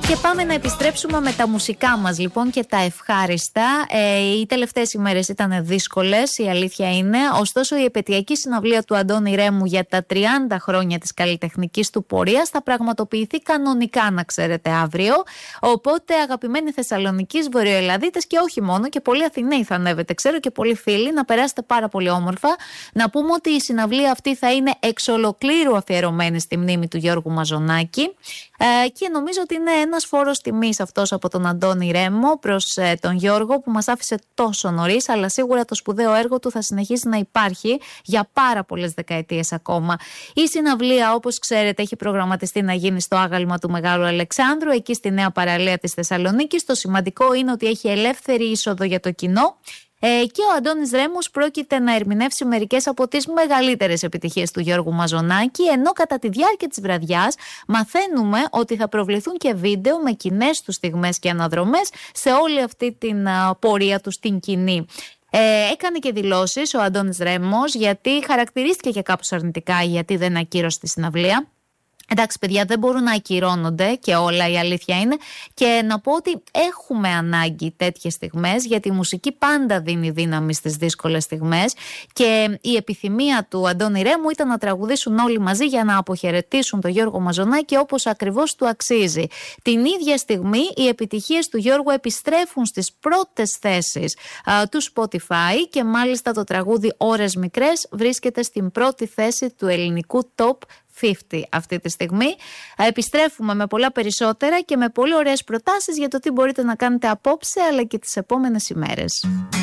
Και πάμε να επιστρέψουμε με τα μουσικά μας λοιπόν και τα ευχάριστα. Οι τελευταίες ημέρες ήταν δύσκολες, η αλήθεια είναι. Ωστόσο, η επετειακή συναυλία του Αντώνη Ρέμου για τα 30 χρόνια της καλλιτεχνικής του πορείας θα πραγματοποιηθεί κανονικά, να ξέρετε, αύριο. Οπότε, αγαπημένοι Θεσσαλονικείς, Βορειοελλαδίτες και όχι μόνο, και πολλοί Αθηναίοι θα ανέβετε, ξέρω, και πολλοί φίλοι, να περάσετε πάρα πολύ όμορφα. Να πούμε ότι η συναυλία αυτή θα είναι εξ ολοκλήρου αφιερωμένη στη μνήμη του Γιώργου Μαζονάκη. Και νομίζω ότι είναι ένας φόρος τιμής αυτός από τον Αντώνη Ρέμο προς τον Γιώργο, που μας άφησε τόσο νωρίς, αλλά σίγουρα το σπουδαίο έργο του θα συνεχίσει να υπάρχει για πάρα πολλές δεκαετίες ακόμα. Η συναυλία, όπως ξέρετε, έχει προγραμματιστεί να γίνει στο άγαλμα του Μεγάλου Αλεξάνδρου, εκεί στη Νέα Παραλία της Θεσσαλονίκης. Το σημαντικό είναι ότι έχει ελεύθερη είσοδο για το κοινό. Και ο Αντώνης Ρέμος πρόκειται να ερμηνεύσει μερικές από τις μεγαλύτερες επιτυχίες του Γιώργου Μαζονάκη, ενώ κατά τη διάρκεια της βραδιάς μαθαίνουμε ότι θα προβληθούν και βίντεο με κοινές του στιγμές και αναδρομές σε όλη αυτή την πορεία του στην κοινή. Έκανε και δηλώσεις ο Αντώνης Ρέμος, γιατί χαρακτηρίστηκε και κάπως αρνητικά γιατί δεν ακύρωσε τη συναυλία. Εντάξει, παιδιά, δεν μπορούν να ακυρώνονται και όλα, η αλήθεια είναι. Και να πω ότι έχουμε ανάγκη τέτοιες στιγμές, γιατί η μουσική πάντα δίνει δύναμη στις δύσκολες στιγμές. Και η επιθυμία του Αντώνη Ρέμου ήταν να τραγουδήσουν όλοι μαζί για να αποχαιρετήσουν τον Γιώργο Μαζονάκη όπως ακριβώς του αξίζει. Την ίδια στιγμή, οι επιτυχίες του Γιώργου επιστρέφουν στις πρώτες θέσεις του Spotify, και μάλιστα το τραγούδι «Ώρες μικρές» βρίσκεται στην πρώτη θέση του ελληνικού Top 50 αυτή τη στιγμή. Επιστρέφουμε με πολλά περισσότερα και με πολύ ωραίες προτάσεις για το τι μπορείτε να κάνετε απόψε αλλά και τις επόμενες ημέρες.